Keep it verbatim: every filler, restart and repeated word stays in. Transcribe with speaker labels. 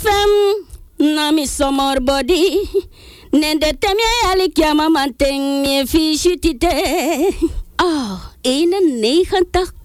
Speaker 1: F M, nami somor body. Nende temje alikia mama ting mi fichutite. Oh, eenennegentig